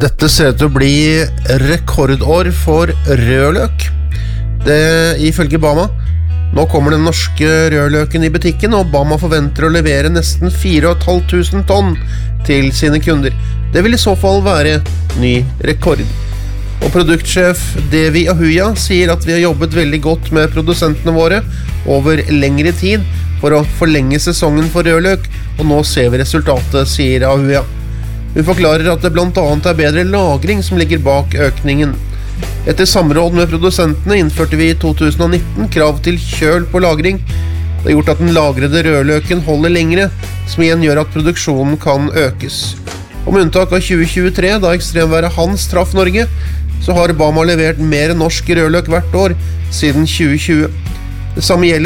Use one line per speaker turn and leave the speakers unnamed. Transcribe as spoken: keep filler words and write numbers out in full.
Dette ser ut til å bli rekordår for rødløk. Det ifølge Bama. Nå kommer den norske rødløken i butikken, og Bama forventer å levere nesten fire og et halvt tusen tonn til sine kunder. Det vil i så fall være ny rekord. Og produktsjef Devi Ahuja sier at vi har jobbet veldig godt med produsentene våre over lengre tid for å forlenge sesongen for rødløk, og nå ser vi resultatet, sier Ahuja. Hun forklarer at det blant annet er bedre lagring som ligger bak økningen. Etter samråd med produsentene innførte vi i to tusen nitten krav til kjøl på lagring. Det har gjort at den lagrede rødløken holder lengre, som igjen gjør at produksjonen kan økes. Om unntak av tjue tjuetre, da ekstremværet Hans traff Norge, så har Bama levert mer norsk rødløk hvert år siden tjue tjue. Det samme gjelder